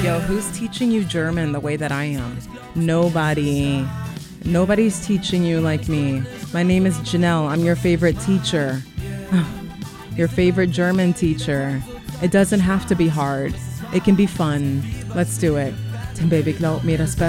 Yo, who's teaching you German the way that I am? Nobody. Nobody's teaching you like me. My name is Janelle. I'm your favorite teacher. Your favorite German teacher. It doesn't have to be hard. It can be fun. Let's do it. Tim Baby, glaub mir, das